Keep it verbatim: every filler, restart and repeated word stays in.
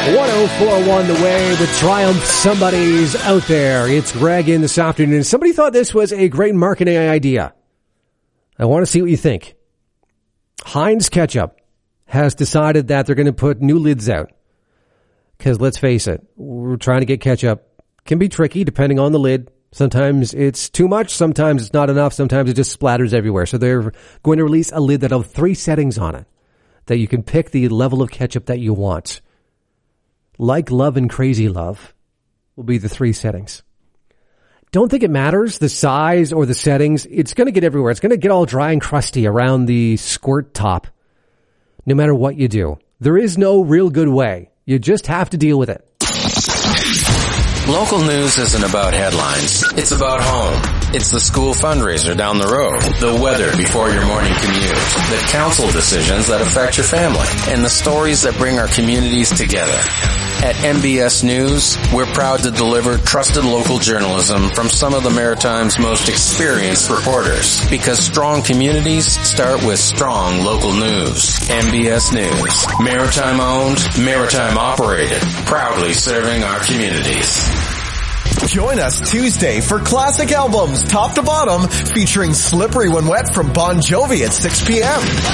one oh four point one The Way with Triumph. Somebody's out there. It's Greg in this afternoon. Somebody thought this was a great marketing idea. I want to see what you think. Heinz Ketchup has decided that they're going to put new lids out. Because let's face it, we're trying to get ketchup. Can be tricky depending on the lid. Sometimes it's too much, sometimes it's not enough, sometimes it just splatters everywhere. So they're going to release a lid that has three settings on it, that you can pick the level of ketchup that you want. Like Love and Crazy Love will be the three settings. Don't think it matters, the size or the settings. It's going to get everywhere. It's going to get all dry and crusty around the squirt top, no matter what you do. There is no real good way. You just have to deal with it. Local news isn't about headlines. It's about home. It's the school fundraiser down the road, the weather before your morning commute, the council decisions that affect your family, and the stories that bring our communities together. At M B S News, we're proud to deliver trusted local journalism from some of the Maritime's most experienced reporters, because strong communities start with strong local news. M B S News, Maritime owned, Maritime operated, proudly serving our communities. Join us Tuesday for classic albums top to bottom featuring Slippery When Wet from Bon Jovi at six p.m.